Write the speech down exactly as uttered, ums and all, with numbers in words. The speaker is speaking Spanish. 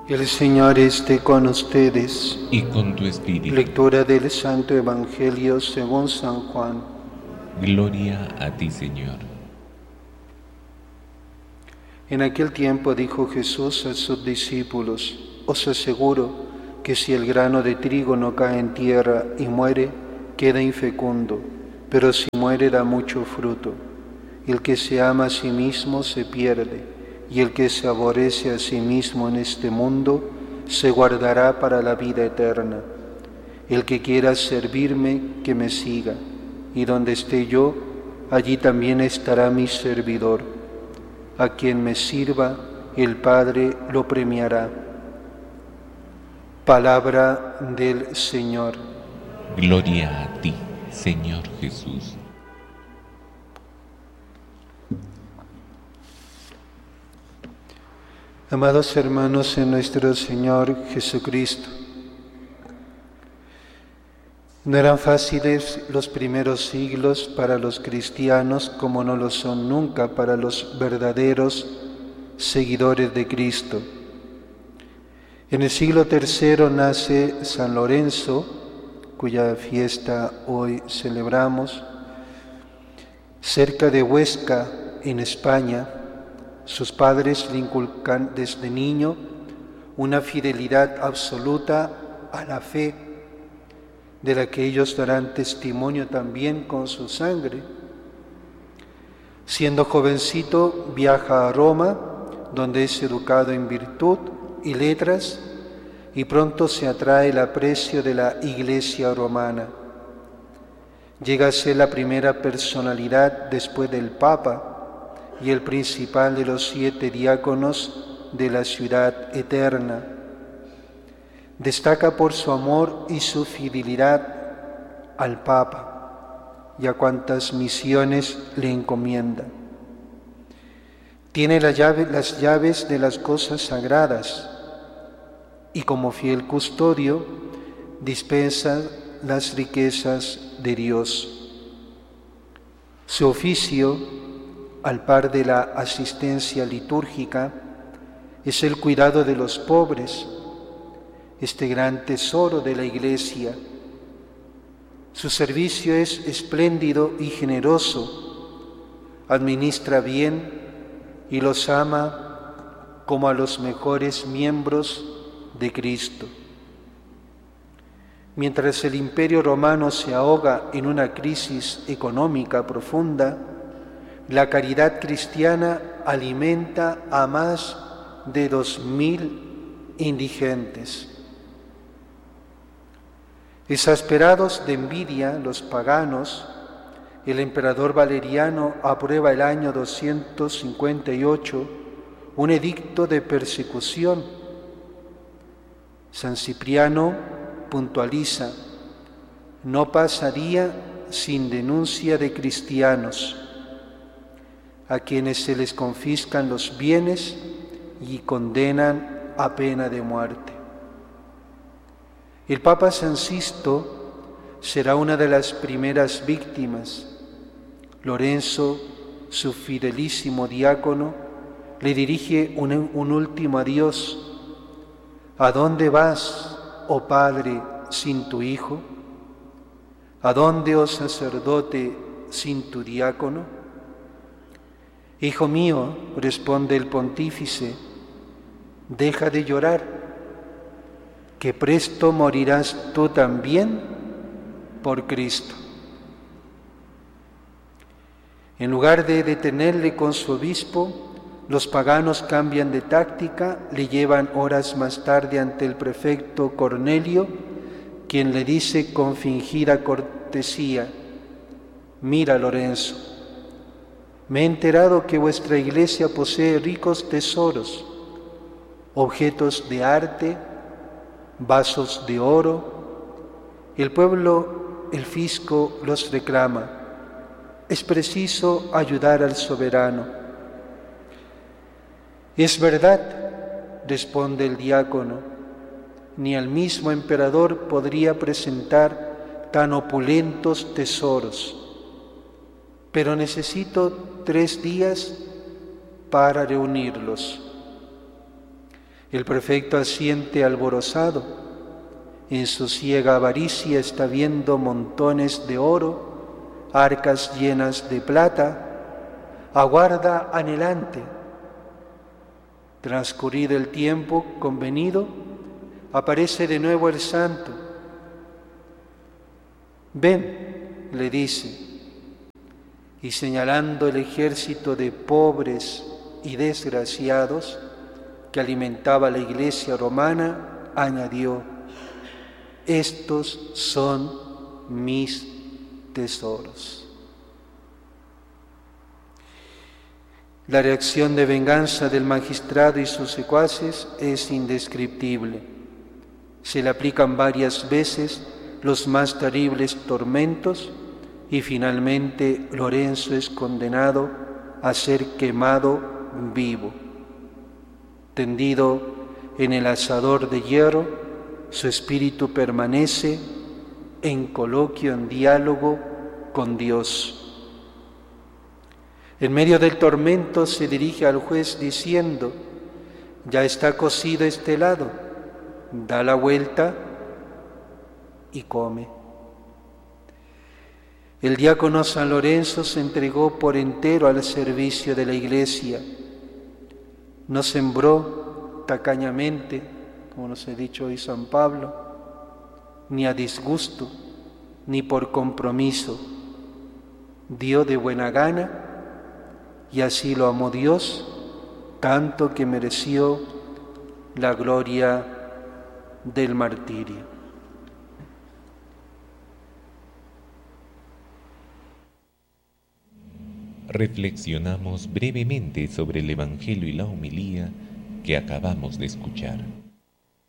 El Señor esté con ustedes. Y con tu espíritu. Lectura del Santo Evangelio según San Juan. Gloria a ti, Señor. En aquel tiempo dijo Jesús a sus discípulos: Os aseguro que si el grano de trigo no cae en tierra y muere, queda infecundo, pero si muere da mucho fruto. El que se ama a sí mismo se pierde, y el que se aborrece a sí mismo en este mundo se guardará para la vida eterna. El que quiera servirme, que me siga, y donde esté yo, allí también estará mi servidor. A quien me sirva, el Padre lo premiará. Palabra del Señor. Gloria a ti, Señor Jesús. Amados hermanos en nuestro Señor Jesucristo, no eran fáciles los primeros siglos para los cristianos, como no lo son nunca para los verdaderos seguidores de Cristo. En el siglo tercero nace San Lorenzo, cuya fiesta hoy celebramos, cerca de Huesca, en España. Sus padres le inculcan desde niño una fidelidad absoluta a la fe, de la que ellos darán testimonio también con su sangre. Siendo jovencito, viaja a Roma, donde es educado en virtud y letras, y pronto se atrae el aprecio de la Iglesia romana. Llega a ser la primera personalidad después del Papa y el principal de los siete diáconos de la ciudad eterna. Destaca por su amor y su fidelidad al Papa y a cuantas misiones le encomienda. Tiene la llave, las llaves de las cosas sagradas y como fiel custodio dispensa las riquezas de Dios. Su oficio, al par de la asistencia litúrgica, es el cuidado de los pobres, este gran tesoro de la Iglesia. Su servicio es espléndido y generoso, administra bien y los ama como a los mejores miembros de Cristo. Mientras el Imperio Romano se ahoga en una crisis económica profunda, la caridad cristiana alimenta a más de dos mil indigentes. Exasperados de envidia, los paganos, el emperador Valeriano aprueba el año doscientos cincuenta y ocho un edicto de persecución. San Cipriano puntualiza: no pasa día sin denuncia de cristianos, a quienes se les confiscan los bienes y condenan a pena de muerte. El Papa San Sisto será una de las primeras víctimas. Lorenzo, su fidelísimo diácono, le dirige un, un último adiós. ¿A dónde vas, oh Padre, sin tu Hijo? ¿A dónde, oh sacerdote, sin tu diácono? Hijo mío, responde el pontífice, deja de llorar, que presto morirás tú también por Cristo. En lugar de detenerle con su obispo, los paganos cambian de táctica, le llevan horas más tarde ante el prefecto Cornelio, quien le dice con fingida cortesía: mira, Lorenzo, me he enterado que vuestra iglesia posee ricos tesoros, objetos de arte, vasos de oro. El pueblo, el fisco, los reclama. Es preciso ayudar al soberano. Es verdad, responde el diácono, ni el mismo emperador podría presentar tan opulentos tesoros, pero necesito tres días para reunirlos. El prefecto asiente alborozado. En su ciega avaricia está viendo montones de oro, arcas llenas de plata. Aguarda anhelante. Transcurrido el tiempo convenido, aparece de nuevo el santo. Ven, le dice, y señalando el ejército de pobres y desgraciados que alimentaba la iglesia romana, añadió: estos son mis tesoros. La reacción de venganza del magistrado y sus secuaces es indescriptible. Se le aplican varias veces los más terribles tormentos y finalmente Lorenzo es condenado a ser quemado vivo. Tendido en el asador de hierro, su espíritu permanece en coloquio, en diálogo con Dios. En medio del tormento se dirige al juez diciendo: ya está cocido este helado, da la vuelta y come. El diácono San Lorenzo se entregó por entero al servicio de la Iglesia. No sembró tacañamente, como nos ha dicho hoy San Pablo, ni a disgusto, ni por compromiso. Dio de buena gana, y así lo amó Dios, tanto que mereció la gloria del martirio. Reflexionamos brevemente sobre el Evangelio y la homilía que acabamos de escuchar.